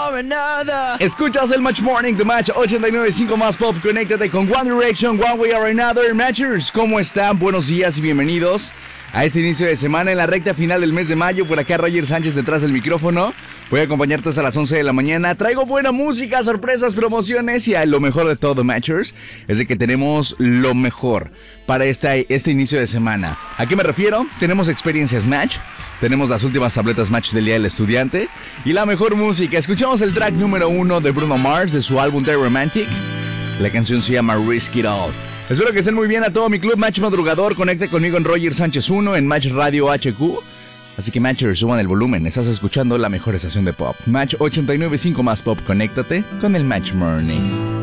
or another. Escuchas el Match Morning de Match 89.5 más Pop. Conéctate con One Direction, One Way or Another. Matchers, ¿cómo están? Buenos días y bienvenidos a este inicio de semana en la recta final del mes de mayo. Por acá Roger Sánchez detrás del micrófono. Voy a acompañarte hasta las 11 de la mañana. Traigo buena música, sorpresas, promociones y lo mejor de todo, Matchers, es de que tenemos lo mejor para este inicio de semana. ¿A qué me refiero? Tenemos experiencias Match, tenemos las últimas tabletas Match del Día del Estudiante y la mejor música. Escuchamos el track número 1 de Bruno Mars de su álbum The Romantic. La canción se llama Risk It All. Espero que estén muy bien a todo mi club Match Madrugador. Conecte conmigo en Roger Sánchez 1 en Match Radio HQ. Así que Matchers, suban el volumen, estás escuchando la mejor estación de pop. Match 89.5 más Pop, conéctate con el Match Morning.